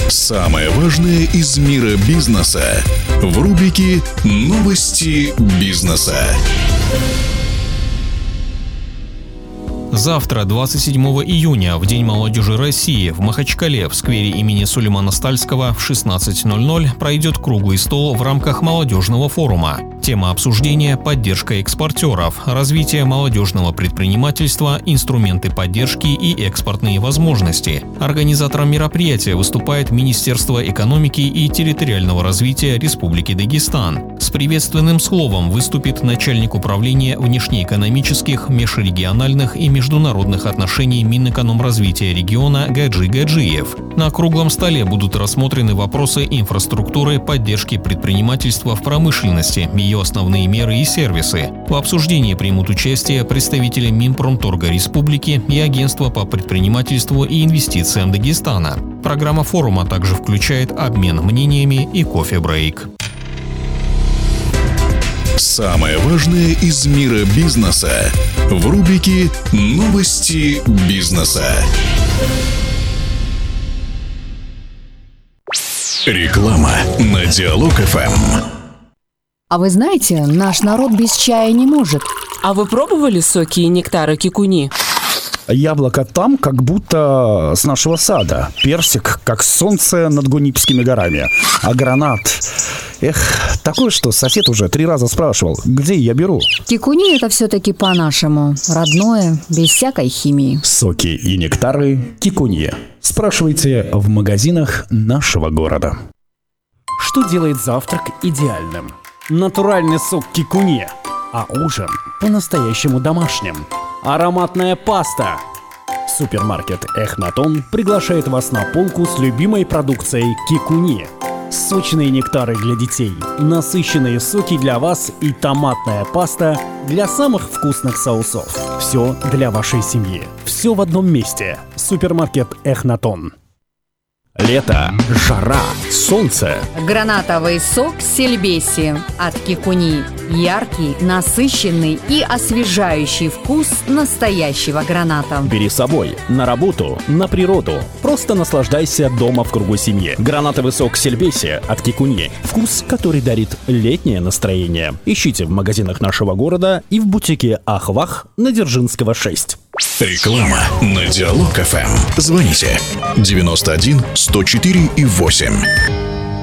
Самое важное из мира бизнеса в рубрике «Новости бизнеса». Завтра, 27 июня, в День молодежи России, в Махачкале в сквере имени Сулеймана Стальского в 16:00 пройдет круглый стол в рамках молодежного форума. Тема обсуждения – поддержка экспортеров, развитие молодежного предпринимательства, инструменты поддержки и экспортные возможности. Организатором мероприятия выступает Министерство экономики и территориального развития Республики Дагестан. С приветственным словом выступит начальник управления внешнеэкономических, межрегиональных и международных отношений Минэкономразвития региона Гаджи Гаджиев. На круглом столе будут рассмотрены вопросы инфраструктуры, поддержки предпринимательства в промышленности, ее основные меры и сервисы. В обсуждении примут участие представители Минпромторга Республики и Агентства по предпринимательству и инвестициям Дагестана. Программа форума также включает обмен мнениями и кофе-брейк. Самое важное из мира бизнеса в рубрике «Новости бизнеса». Реклама на Диалог ФМ. А вы знаете, наш народ без чая не может. А вы пробовали соки и нектары кикуни? Яблоко там, как будто с нашего сада. Персик, как солнце над Гунипскими горами. А гранат... Эх, такое, что сосед уже 3 раза спрашивал, где я беру. Кикуни — это все-таки по-нашему. Родное, без всякой химии. Соки и нектары кикуни. Спрашивайте в магазинах нашего города. Что делает завтрак идеальным? Натуральный сок кикуни. А ужин по-настоящему домашним. Ароматная паста. Супермаркет Эхнатон приглашает вас на полку с любимой продукцией кикуни. Сочные нектары для детей, насыщенные соки для вас и томатная паста для самых вкусных соусов. Все для вашей семьи. Все в одном месте. Супермаркет Эхнатон. Лето, жара, солнце. Гранатовый сок Сельбеси от кикуни. Яркий, насыщенный и освежающий вкус настоящего граната. Бери с собой на работу, на природу. Просто наслаждайся дома в кругу семьи. Гранатовый сок Сельбеси от кикуни. Вкус, который дарит летнее настроение. Ищите в магазинах нашего города и в бутике Ахвах на Дзержинского 6. Реклама на Диалог ФМ. Звоните 91 104 и 8.